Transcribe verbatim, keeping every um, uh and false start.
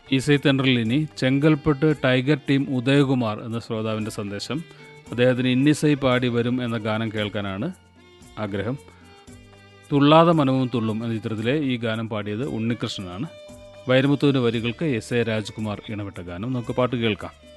ഇസൈ തെൻട്രലിൽ ഇനി Chengalpattu tiger team Udayakumar എന്ന ശ്രോതാവിൻ്റെ സന്ദേശം. അദ്ദേഹത്തിന് ഇന്നിസൈ പാടി വരും എന്ന ഗാനം കേൾക്കാനാണ് ആഗ്രഹം. തുള്ളാതെ മനവും തുള്ളും എന്ന ചിത്രത്തിലെ ഈ ഗാനം പാടിയത് ഉണ്ണികൃഷ്ണനാണ്. വൈരമുത്തുവിൻ്റെ വരികൾക്ക് എസ് എ രാജ്കുമാർ ഇണമിട്ട ഗാനം. നമുക്ക് പാട്ട് കേൾക്കാം.